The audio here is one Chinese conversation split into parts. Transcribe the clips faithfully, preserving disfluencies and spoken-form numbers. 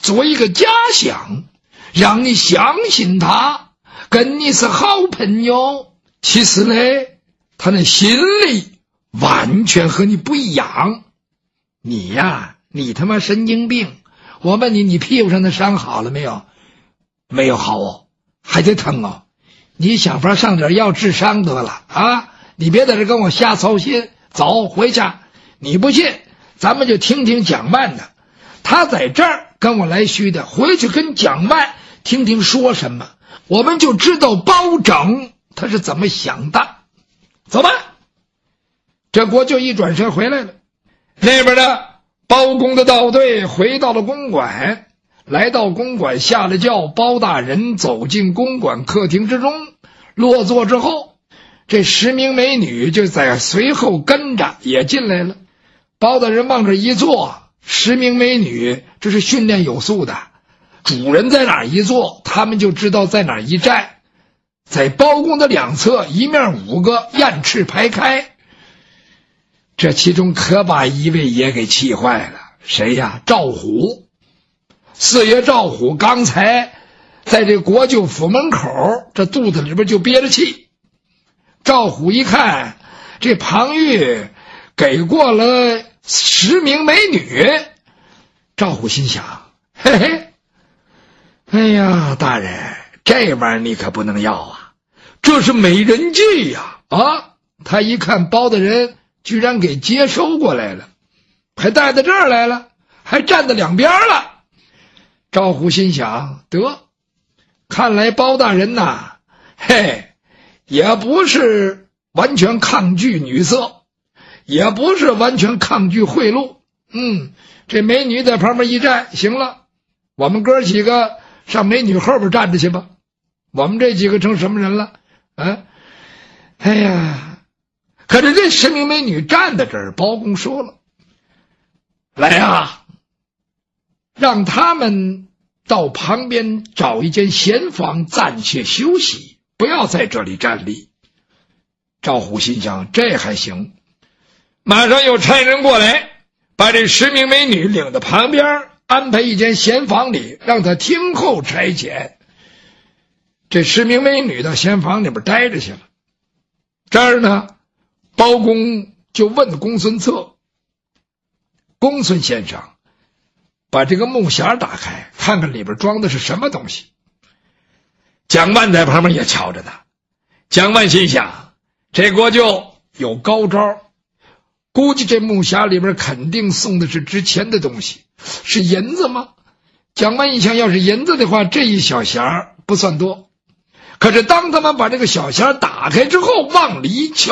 做一个假象，让你相信他跟你是好朋友，其实嘞，他那心里完全和你不一样。你呀，你他妈神经病！我问你，你屁股上的伤好了没有？没有好哦，还得疼哦。你想法上点药治伤得了啊！你别在这跟我瞎操心，走回去。你不信，咱们就听听蒋万的。他在这儿跟我来虚的，回去跟蒋万听听说什么，我们就知道包拯他是怎么想的。走吧。这国舅一转身回来了，那边的包公的道队回到了公馆，来到公馆下了轿，包大人走进公馆客厅之中，落座之后，这十名美女就在随后跟着也进来了。包大人往这一坐，十名美女这是训练有素的，主人在哪儿一坐，他们就知道在哪儿一站。在包公的两侧一面五个雁翅排开，这其中可把一位也给气坏了。谁呀？赵虎。四爷赵虎刚才在这国舅府门口，这肚子里边就憋着气。赵虎一看这庞玉给过了十名美女，赵虎心想，嘿嘿，哎呀，大人，这玩意儿你可不能要啊，这是美人计呀！啊，他一看包大人居然给接收过来了，还带到这儿来了，还站在两边了。赵虎心想，得，看来包大人呐，嘿，也不是完全抗拒女色，也不是完全抗拒贿赂。嗯，这美女在旁边一站，行了，我们哥几个上美女后边站着去吧。我们这几个成什么人了？啊，哎呀，可是这十名美女站在这儿，包公说了，来啊，让他们到旁边找一间闲房暂且休息，不要在这里站立。赵虎心想，这还行，马上又差人过来，把这十名美女领到旁边，安排一间闲房里，让他听候差遣。这十名美女到闲房里边待着去了。这儿呢，包公就问公孙策，公孙先生，把这个木匣打开，看看里边装的是什么东西。蒋万在旁边也瞧着呢。蒋万心想，这国舅有高招，估计这木匣里边肯定送的是值钱的东西。是银子吗？蒋万一想，要是银子的话，这一小匣不算多。可是当他们把这个小匣打开之后，往里一瞧，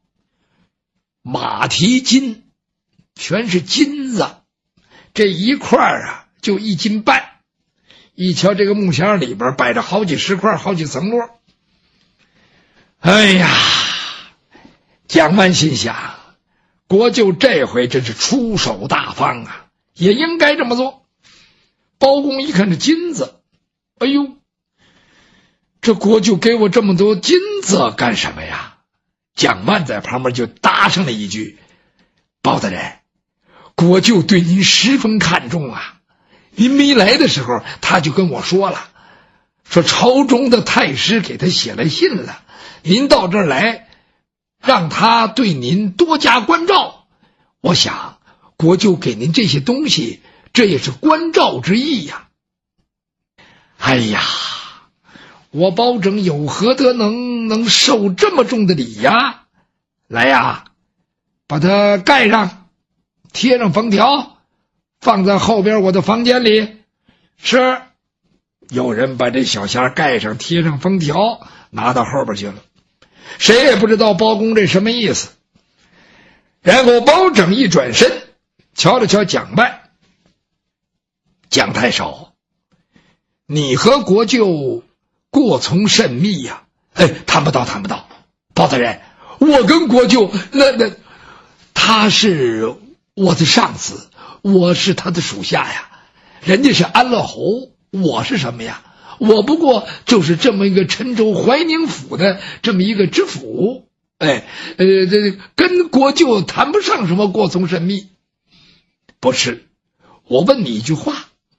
马蹄金，全是金子，这一块啊就一斤半。一瞧这个木匣里边摆着好几十块，好几层摞。哎呀，蒋万心想，国舅这回真是出手大方啊，也应该这么做。包公一看这金子，哎呦，这国舅给我这么多金子干什么呀？蒋万在旁边就搭上了一句，包大人，国舅对您十分看重啊，您没来的时候他就跟我说了，说朝中的太师给他写了信了，您到这儿来让他对您多加关照。我想国舅给您这些东西，这也是关照之意呀。哎呀，我包拯有何德能能受这么重的礼呀？来呀，把它盖上，贴上封条，放在后边我的房间里。是，有人把这小匣盖上，贴上封条，拿到后边去了。谁也不知道包公这什么意思。然后包拯一转身，瞧了瞧蒋万，蒋太守，你和国舅过从甚密呀、啊？哎，谈不到，谈不到。包大人，我跟国舅，那那他是我的上司，我是他的属下呀。人家是安乐侯，我是什么呀？我不过就是这么一个陈州怀宁府的这么一个知府。哎，呃，这跟国舅谈不上什么过从甚密。不是，我问你一句话，